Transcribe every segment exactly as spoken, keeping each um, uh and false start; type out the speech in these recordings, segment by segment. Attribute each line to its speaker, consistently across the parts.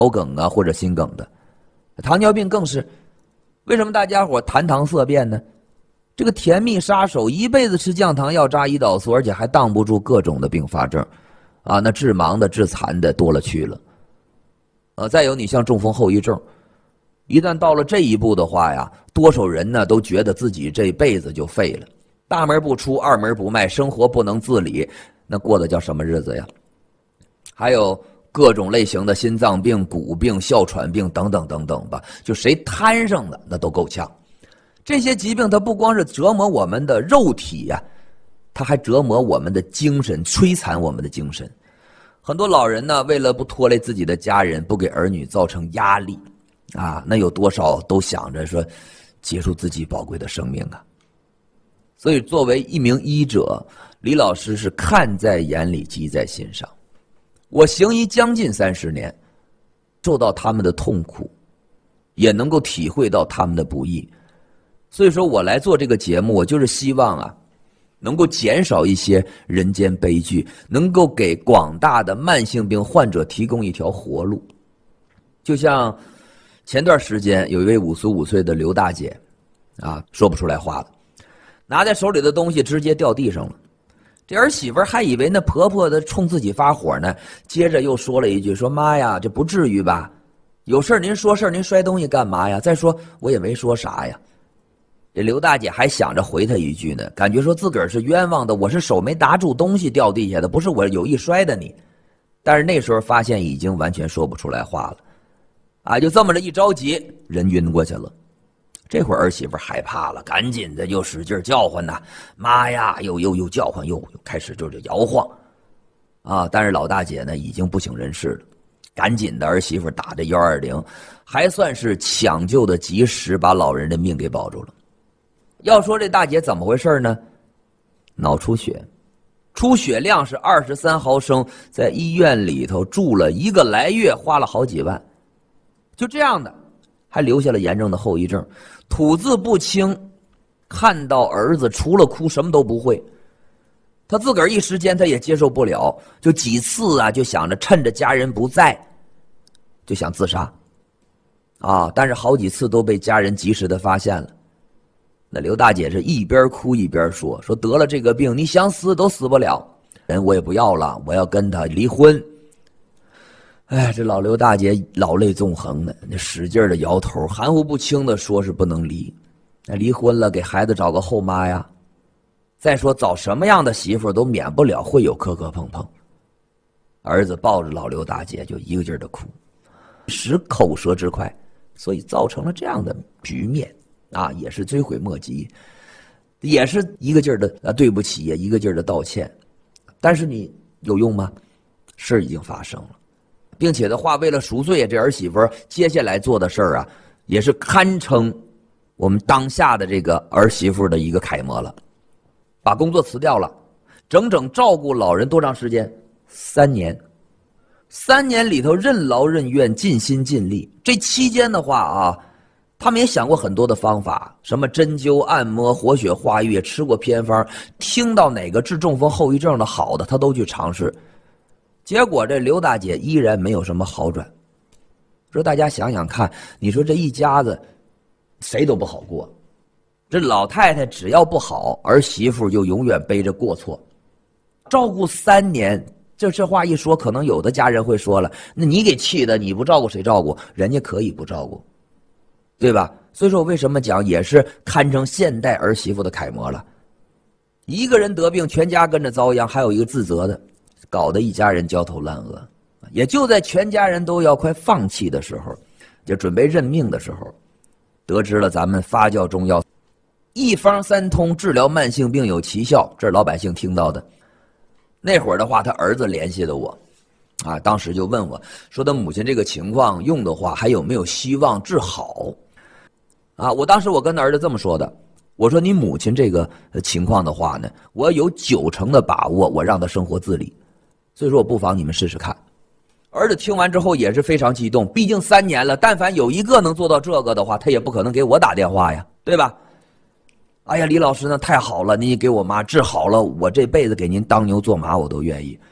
Speaker 1: 脑梗啊或者心梗的。糖尿病更是，为什么大家伙谈糖色变呢？这个甜蜜杀手一辈子吃降糖药扎胰岛素，而且还挡不住各种的并发症啊，那致盲的致残的多了去了。呃，再有你像中风后遗症，一旦到了这一步的话呀，多少人呢都觉得自己这辈子就废了，大门不出二门不迈，生活不能自理，那过的叫什么日子呀？还有各种类型的心脏病、骨病、哮喘病等等等等吧，就谁摊上的那都够呛。这些疾病它不光是折磨我们的肉体呀、啊，它还折磨我们的精神，摧残我们的精神。很多老人呢，为了不拖累自己的家人，不给儿女造成压力啊，那有多少都想着说结束自己宝贵的生命啊。所以作为一名医者，李老师是看在眼里，记在心上。我行医将近三十年，受到他们的痛苦，也能够体会到他们的不易。所以说我来做这个节目，我就是希望啊，能够减少一些人间悲剧，能够给广大的慢性病患者提供一条活路。就像前段时间有一位五十五岁的刘大姐啊，说不出来话了，拿在手里的东西直接掉地上了。这儿媳妇还以为那婆婆的冲自己发火呢，接着又说了一句，说妈呀，这不至于吧，有事您说事您摔东西干嘛呀？再说我也没说啥呀。这刘大姐还想着回他一句呢，感觉说自个儿是冤枉的，我是手没拿住东西掉地下的，不是我有意摔的你。但是那时候发现已经完全说不出来话了啊，就这么着一着急人晕过去了。这会儿儿媳妇害怕了，赶紧的又使劲叫唤呐，妈呀，又又又叫唤，又又开始就是摇晃啊。但是老大姐呢已经不省人事了，赶紧的儿媳妇打着一二零，还算是抢救的及时，把老人的命给保住了。要说这大姐怎么回事呢？脑出血，出血量是二十三毫升，在医院里头住了一个来月，花了好几万，就这样的，还留下了严重的后遗症，吐字不清，看到儿子除了哭什么都不会。他自个儿一时间他也接受不了，就几次啊就想着趁着家人不在就想自杀啊，但是好几次都被家人及时的发现了。那刘大姐是一边哭一边说，说得了这个病你想死都死不了，人我也不要了，我要跟他离婚。哎，这老刘大姐老泪纵横的，那使劲的摇头，含糊不清的说是不能离，那离婚了给孩子找个后妈呀。再说找什么样的媳妇都免不了会有磕磕碰碰。儿子抱着老刘大姐就一个劲儿的哭，使口舌之快，所以造成了这样的局面啊，也是追悔莫及，也是一个劲儿的啊对不起，也一个劲儿的道歉。但是你有用吗？事已经发生了。并且的话，为了赎罪，这儿媳妇接下来做的事儿啊，也是堪称我们当下的这个儿媳妇的一个楷模了。把工作辞掉了，整整照顾老人多长时间？三年。三年里头任劳任怨，尽心尽力。这期间的话啊，他们也想过很多的方法，什么针灸、按摩、活血化瘀，吃过偏方，听到哪个治中风后遗症的好的，他都去尝试。结果这刘大姐依然没有什么好转。说大家想想看，你说这一家子谁都不好过，这老太太只要不好，儿媳妇就永远背着过错。照顾三年，这这话一说，可能有的家人会说了，那你给气的，你不照顾谁照顾？人家可以不照顾，对吧？所以说我为什么讲也是堪称现代儿媳妇的楷模了。一个人得病，全家跟着遭殃，还有一个自责的，搞得一家人焦头烂额。也就在全家人都要快放弃的时候，就准备认命的时候，得知了咱们发酵中药一方三通治疗慢性病有奇效，这是老百姓听到的。那会儿的话，他儿子联系的我啊，当时就问我说他母亲这个情况用的话还有没有希望治好啊？我当时我跟他儿子这么说的，我说你母亲这个情况的话呢，我有九成的把握我让他生活自理，所以说我不妨你们试试看。儿子听完之后也是非常激动，毕竟三年了，但凡有一个能做到这个的话，他也不可能给我打电话呀，对吧？哎呀，李老师那太好了，你给我妈治好了，我这辈子给您当牛做马我都愿意。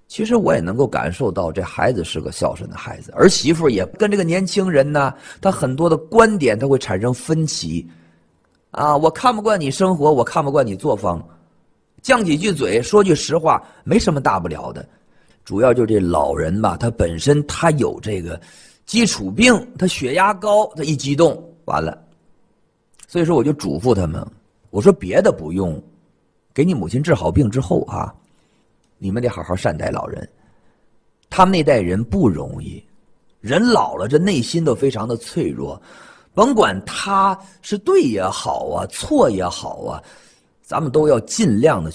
Speaker 1: 其实我也能够感受到这孩子是个孝顺的孩子，儿媳妇也跟这个年轻人呢，他很多的观点他会产生分歧啊，我看不惯你生活，我看不惯你作风，犟几句嘴，说句实话，没什么大不了的。主要就是这老人吧，他本身他有这个基础病，他血压高，他一激动完了。所以说我就嘱咐他们，我说别的不用，给你母亲治好病之后啊，你们得好好善待老人。他们那代人不容易，人老了这内心都非常的脆弱，甭管他是对也好啊，错也好啊，咱们都要尽量的